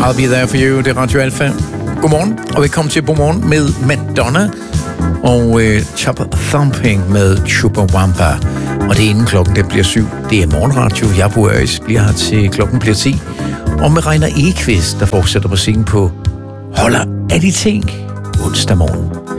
I'll be there for you, det er Radio Alfa. Godmorgen, og velkommen til Godmorgen med Madonna og Chop Thumping med Chumbawamba. Og det er inden klokken den bliver 7. Det er morgenradio. Jeg bliver her til klokken bliver 10. Og med Reiner Ekvist, der fortsætter på scenen på Holder af de ting onsdag morgen.